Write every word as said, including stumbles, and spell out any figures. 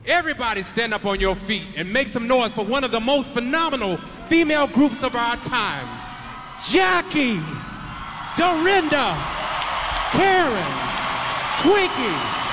Everybody stand up on your feet and make some noise for one of the most phenomenal female groups of our time. Jackie, Dorinda, Karen, Twinkie,